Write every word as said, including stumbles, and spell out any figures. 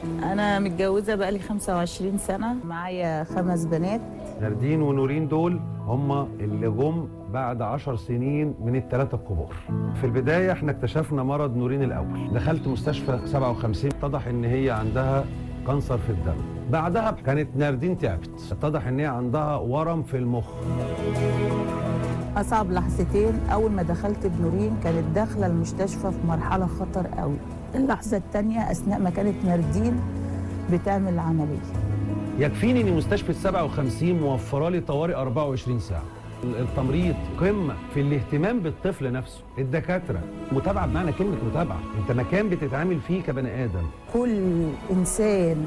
أنا متجوزة بقالي خمسة وعشرين سنة، معايا خمس بنات. ناردين ونورين دول هم اللي جم بعد عشر سنين من الثلاثة الكبار. في البداية احنا اكتشفنا مرض نورين الأول، دخلت مستشفى سبعة وخمسين، اتضح إن هي عندها كانسر في الدم. بعدها كانت ناردين تعبت، اتضح إن هي عندها ورم في المخ. أصعب لحظتين أول ما دخلت بنورين كانت داخلة المستشفى في مرحلة خطر قوي. اللحظة الثانية أثناء ما كانت ناردين بتعمل العملية. يكفيني ان مستشفى سبعة وخمسين موفره لي طوارئ أربعة وعشرين ساعة. التمريض قمه في الاهتمام بالطفل نفسه، الدكاتره متابعه بمعنى كلمه متابعه، انت مكان بتتعامل فيه كبني ادم. كل إنسان